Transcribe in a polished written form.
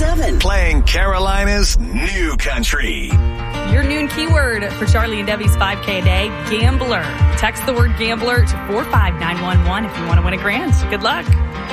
106.7. Playing Carolina's new country. Your noon keyword for Charlie and Debbie's 5K a day, gambler. Text the word gambler to 45911 if you want to win $1,000. Good luck.